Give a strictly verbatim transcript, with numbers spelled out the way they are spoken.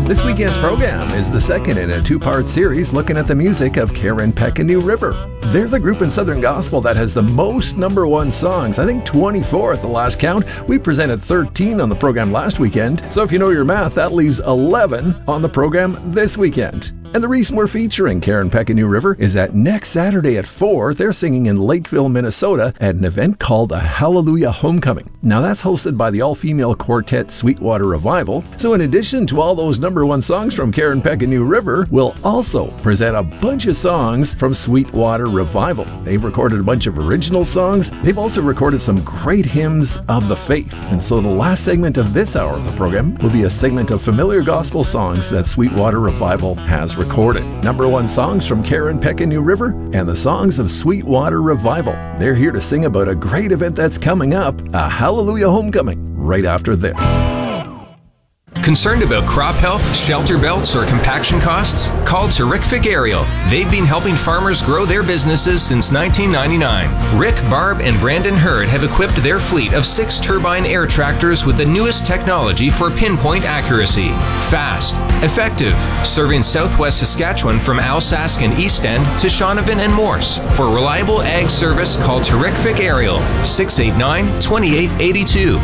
This weekend's program is the second in a two-part series looking at the music of Karen Peck and New River. They're the group in Southern Gospel that has the most number one songs, I think twenty-four at the last count. We presented thirteen on the program last weekend, so if you know your math, that leaves eleven on the program this weekend. And the reason we're featuring Karen Peck and New River is that next Saturday at four, they're singing in Lakeville, Minnesota at an event called a Hallelujah Homecoming. Now that's hosted by the all-female quartet Sweetwater Revival. So in addition to all those number one songs from Karen Peck and New River, we'll also present a bunch of songs from Sweetwater Revival. They've recorded a bunch of original songs. They've also recorded some great hymns of the faith. And so the last segment of this hour of the program will be a segment of familiar gospel songs that Sweetwater Revival has recorded. Number one songs from Karen Peck and New River and the songs of Sweetwater Revival. They're here to sing about a great event that's coming up, a Hallelujah Homecoming, right after this. Concerned about crop health, shelter belts, or compaction costs? Call Terrific Aerial. They've been helping farmers grow their businesses since nineteen ninety-nine. Rick, Barb, and Brandon Hurd have equipped their fleet of six turbine air tractors with the newest technology for pinpoint accuracy. Fast, effective, serving southwest Saskatchewan from Alsask and East End to Shaunavon and Morse. For reliable ag service, call Terrific Aerial, six eight nine, two eight eight two.